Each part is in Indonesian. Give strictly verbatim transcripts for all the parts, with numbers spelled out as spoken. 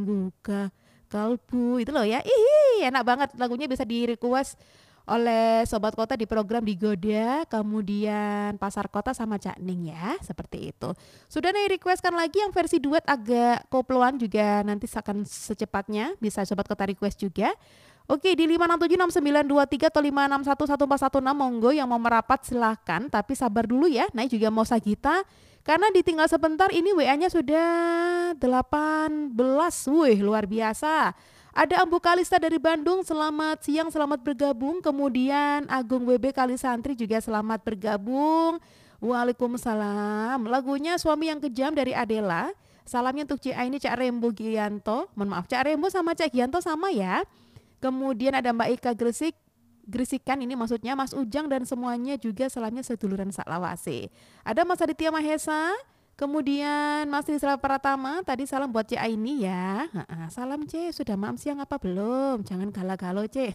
menggugah kalbu itu loh ya. Ih, enak banget lagunya bisa di-request oleh Sobat Kota di program Digoda, kemudian Pasar Kota sama Cak Ning ya, seperti itu. Sudah nih requestkan lagi yang versi duet agak koploan juga nanti akan secepatnya bisa Sobat Kota request juga. Oke di lima enam tujuh enam sembilan dua tiga atau lima enam satu satu empat satu enam monggo yang mau merapat silahkan tapi sabar dulu ya. Nah juga mau Sagita karena ditinggal sebentar ini W A-nya sudah delapan belas. Wih luar biasa. Ada Ambu Kalista dari Bandung, selamat siang, selamat bergabung. Kemudian Agung W B Kalisantri juga selamat bergabung. Waalaikumsalam. Lagunya Suami Yang Kejam dari Adela. Salamnya untuk Cik Aini, Cak Rembo Gianto. Mohon maaf, Cak Rembo sama Cak Gianto sama ya. Kemudian ada Mbak Ika Gresik, Gresikan ini maksudnya Mas Ujang dan semuanya juga salamnya seduluran saklawase. Ada Mas Aditya Mahesa. Kemudian Mas Rizal Pratama, tadi salam buat Cik Aini ya. Ha-ha, salam C, sudah maam siang apa belum? Jangan galau-galau C.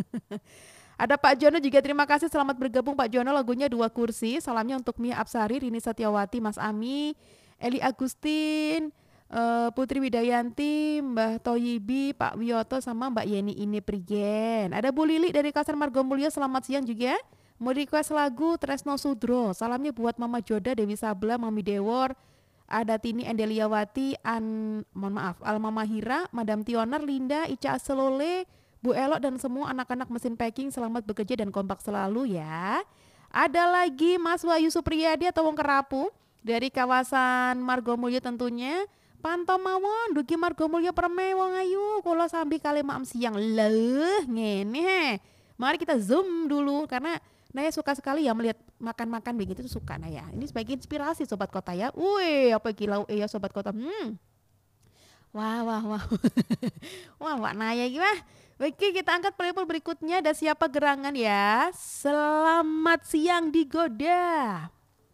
Ada Pak Jono juga terima kasih selamat bergabung Pak Jono lagunya Dua Kursi. Salamnya untuk Mia Apsari, Rini Setiawati, Mas Ami, Eli Agustin, uh, Putri Widayanti, Mbah Toyibi, Pak Wiyoto sama Mbak Yeni ini Prigen. Ada Bu Lili dari Kasar Margomulyo selamat siang juga. Mau request lagu Tresno Sudro. Salamnya buat Mama Joda, Dewi Sabla, Mami Dewor, ada Tini Endeliawati, An, mohon maaf, Alma Mahira, Madam Tionar, Linda, Ica Selole, Bu Elok dan semua anak-anak mesin packing selamat bekerja dan kompak selalu ya. Ada lagi Mas Wahyu Supriyadi atau Wong Kerapu dari kawasan Margomulyo tentunya. Pantau mawon dugi Margomulyo perme wong ayu kula sambi kali maam siang leh ngene. Mari kita zoom dulu karena Naya suka sekali ya melihat makan-makan begitu tuh suka Naya. Ini sebagai inspirasi Sobat Kota ya. Wih, apa kilau eh ya Sobat Kota. Hmm. Wah, wah, wah. Wah, Wak Naya gimana? Oke, kita angkat playpool berikutnya. Ada siapa gerangan ya? Selamat siang Digoda.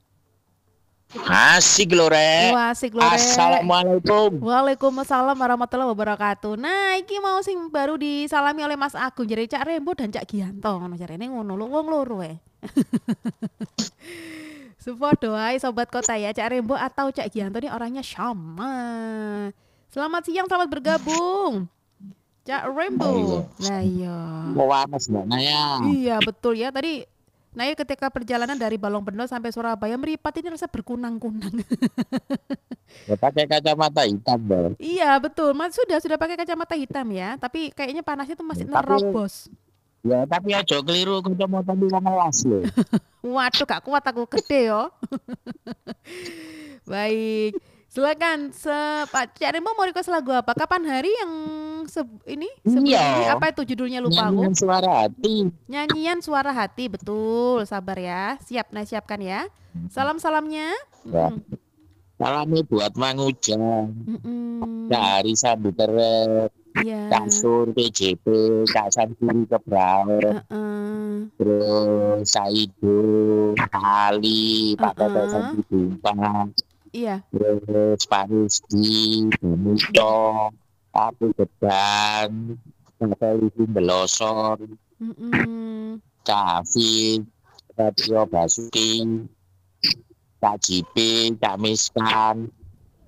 Asik lore. Wah, asik lore. Assalamualaikum. Waalaikumsalam warahmatullahi wabarakatuh. Nah, iki mau sing baru disalami oleh Mas Agung jadi Cak Rembo dan Cak Gianto. Ngono jarene ngono lho wong loro e. Supodo ae Sobat Kota ya, Cak Rembo atau Cak Gianto ini orangnya sama. Selamat siang, selamat bergabung. Cak Rembo. Nah, iya. Panas mana ya? Iya, betul ya. Tadi Nah ya ketika perjalanan dari Balong Bendo sampai Surabaya meripat ini rasa berkunang-kunang. Ya, pakai kacamata hitam dong. Iya betul, Mas sudah sudah pakai kacamata hitam ya, tapi kayaknya panasnya tuh masih Ya, tapi, nerobos. Ya tapi aja keliru kacamata di kelas loh. Waduh gak kuat aku gede yo. Baik. Silakan, se Pak Cak Rembo mau request lagu apa? Kapan hari yang se ini sebelum Iya. ini apa itu judulnya lupa Nyanyian aku. Suara Hati. Nyanyian Suara Hati, betul. Sabar ya. Siap, nah siapkan ya. Salam-salamnya. Ya. Mm-mm. Salamnya buat Mang Ujang. Mm-mm. Dari Sambuteret. Iya. Kak Sur P J P, Kak Santuri Kebrawer. Uh-uh. Terus Saido, Ali, Pak Tete Uh-uh. Sandi Bumpang. Iya. Terus Pak Rizky, Bumuto, Aku Gedan, Pak Rizky Belosor, Mm-mm. Cafi, Radio Basuki, Kak Jipi, Kak Miskan,